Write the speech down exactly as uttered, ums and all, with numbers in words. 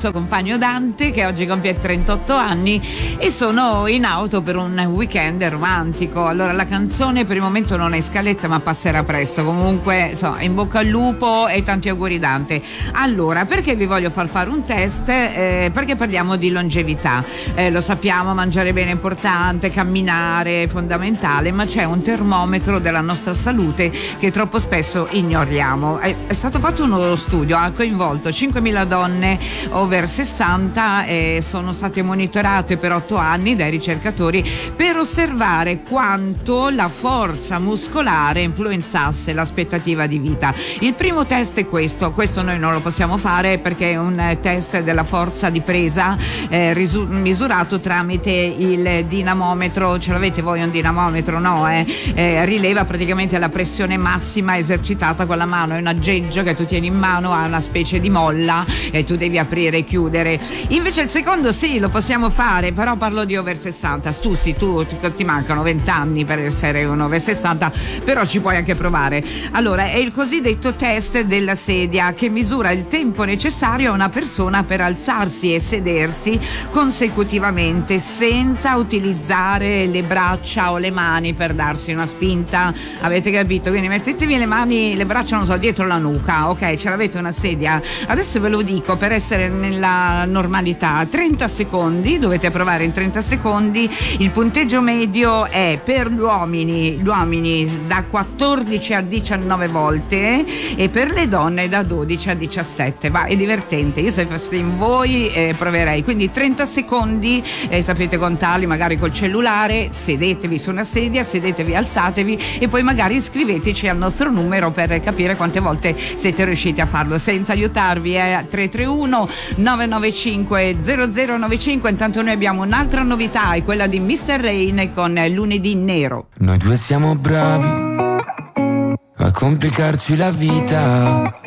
suo compagno Dante, che oggi compie trentotto anni, e sono in auto per un weekend romantico. Allora, la canzone per il momento non è in scaletta, ma passerà presto. Comunque, insomma, in bocca al lupo e tanti auguri Dante. Allora, perché vi voglio far fare un test? Eh, perché parliamo di longevità. Eh, lo sappiamo, mangiare bene è importante, camminare è fondamentale, ma c'è un termometro della nostra salute che troppo spesso ignoriamo. È, è stato fatto uno studio, ha coinvolto cinquemila donne over sessanta e sono state monitorate per otto anni dai ricercatori per osservare quanto la forza muscolare influenzasse l'aspettativa di vita. Il primo test è questo, questo noi non lo possiamo fare perché è un test della forza di presa eh, risu- misurato tramite il dinamometro. Ce l'avete voi un dinamometro? No, eh? Eh, rileva praticamente la pressione massima esercitata con la mano, è un aggeggio che tu tieni in mano, ha una specie di molla e tu devi aprire e chiudere. Invece il secondo sì, lo possiamo fare, però parlo di over sessanta. Tu sì, tu ti, ti mancano venti anni per essere un over sessanta, però ci puoi anche provare. Allora, è il cosiddetto test della sedia, che misura il tempo necessario a una persona per alzarsi e sedersi consecutivamente senza utilizzare le braccia o le mani per darsi una spinta. Avete capito? Quindi mettetevi le mani, le braccia, non so, dietro la nuca, ok? Ce l'avete una sedia? Adesso ve lo dico per essere nella normalità: trenta secondi, dovete provare in trenta secondi. Il punteggio medio è per gli uomini, gli uomini da quattordici a diciannove volte e per le donne da dodici a diciassette. Va, è divertente. Io se fossi in voi eh, proverei. Quindi trenta secondi, eh, sapete contarli magari col cellulare. Sedetevi su una sedia, sedetevi, alzatevi e poi magari iscriveteci al nostro numero per capire quante volte siete riusciti a farlo senza aiutarvi. È tre tre uno nove nove cinque zero zero nove cinque. Intanto noi abbiamo un'altra novità, è quella di mister Rain con Lunedì Nero. Noi due siamo bravi a complicarci la vita,